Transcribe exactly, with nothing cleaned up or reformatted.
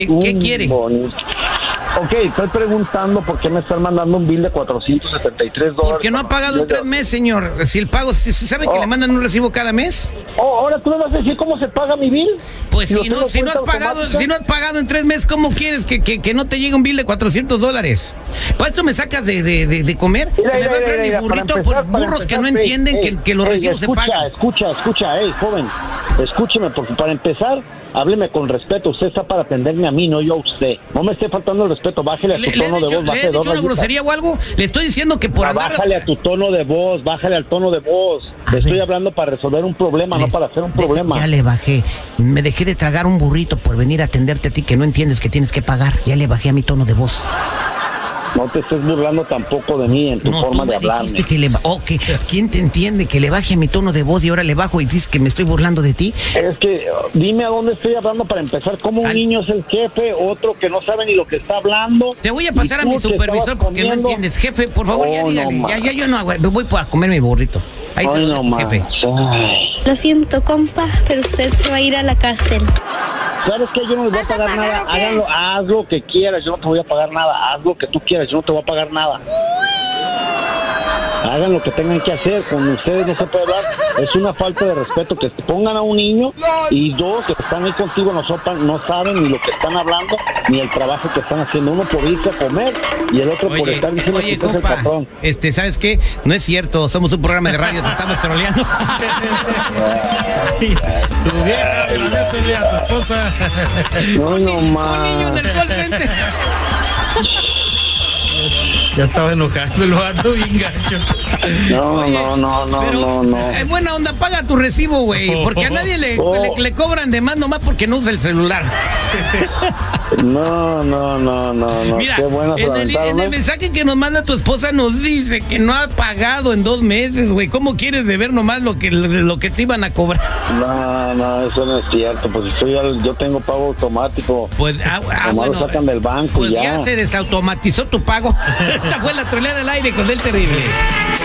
¿Qué quiere? Bonito. Ok, estoy preguntando por qué me están mandando un bill de cuatrocientos setenta y tres dólares. Porque no ha pagado en tres meses, señor. Si el pago, ¿se sabe que oh. le mandan un recibo cada mes? Oh, ahora tú me vas a decir cómo se paga mi bill. Pues si, si no, si no has pagado, si no has pagado en tres meses, ¿cómo quieres que, que, que no te llegue un bill de cuatrocientos dólares? ¿Para esto me sacas de, de, de, de comer? Mira, se me mira, va a traer mira, mi burrito empezar, por burros empezar, que no hey, entienden hey, que, que los hey, recibos escucha, se pagan. Escucha, escucha, hey, joven, escúcheme, porque para empezar, hábleme con respeto. Usted está para atenderme a mí, no yo a usted. No me esté faltando el respeto, bájele a su ¿Le, tono le de hecho, voz. ¿Le he dicho una grosería o algo? Le estoy diciendo que por ah, andar... Bájale a tu tono de voz, bájale al tono de voz. A Le ver. estoy hablando para resolver un problema, Les- no para hacer un de- problema. Ya le bajé. Me dejé de tragar un burrito por venir a atenderte a ti que no entiendes que tienes que pagar. Ya le bajé a mi tono de voz. No te estés burlando tampoco de mí en tu No, forma tú me de hablarme. dijiste que le... ba- Oh, que- ¿quién te entiende? Que le baje a mi tono de voz y ahora le bajo y dices que me estoy burlando de ti. Es que, uh, dime a dónde estoy hablando para empezar. Como un Al- niño es el jefe, otro que no sabe ni lo que está hablando. Te voy a pasar Y a tú mi que supervisor estabas porque no comiendo. entiendes. Jefe, por favor, ya Oh, dígale. no ya, más. ya yo no hago. Voy a comer mi burrito. Ahí se Ay, lo no dejo, más. jefe. Ay. Lo siento, compa, pero usted se va a ir a la cárcel. ¿Sabes qué? Yo no les voy a ¿Vas a pagar pagar nada. o qué? Háganlo, haz lo que quieras. Yo no te voy a pagar nada. Haz lo que tú quieras. Yo no te voy a pagar nada. Hagan lo que tengan que hacer. Con ustedes no se puede hablar. Es una falta de respeto que pongan a un niño y dos que están ahí contigo no, sopan, no saben ni lo que están hablando ni el trabajo que están haciendo. Uno por irse a comer y el otro por Oye, estar diciendo oye, que tú es el compa, patrón. este, ¿sabes qué? No es cierto, somos un programa de radio, te estamos troleando. Tu vieja, agradecele a tu esposa. No, no Un más. niño en el call center. Ya estaba enojando el vato bien gacho. No, Oye, no, no, no, pero, no, no. eh, buena onda, paga tu recibo, güey. Porque a nadie le, Oh. le, le cobran de más nomás porque no usa el celular. No, no, no, no, no. Mira, Qué bueno se en el, aventaron, en el ¿eh? mensaje que nos manda tu esposa nos dice que no ha pagado en dos meses, güey. ¿Cómo quieres deber nomás lo que, lo que te iban a cobrar? No, no, eso no es cierto. Pues estoy al- yo tengo pago automático. Pues, ah, ah, Nomás bueno, lo sacan del banco pues y ya ya. se desautomatizó tu pago. Esta fue la troleada del aire con el terrible.